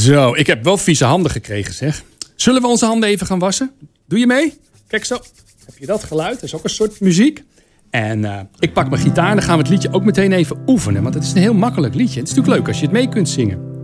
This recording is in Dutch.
Zo, ik heb wel vieze handen gekregen, zeg. Zullen we onze handen even gaan wassen? Doe je mee? Kijk zo. Heb je dat geluid? Dat is ook een soort muziek. En ik pak mijn gitaar en dan gaan we het liedje ook meteen even oefenen. Want het is een heel makkelijk liedje. Het is natuurlijk leuk als je het mee kunt zingen.